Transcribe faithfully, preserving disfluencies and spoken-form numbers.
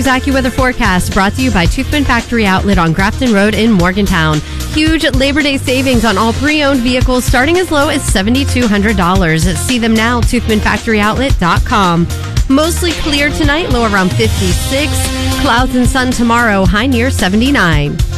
Weather's AccuWeather forecast brought to you by Toothman Factory Outlet on Grafton Road in Morgantown. Huge Labor Day savings on all pre-owned vehicles starting as low as seven thousand two hundred dollars. See them now, toothman factory outlet dot com. Mostly clear tonight, low around fifty-six. Clouds and sun tomorrow, high near seventy-nine.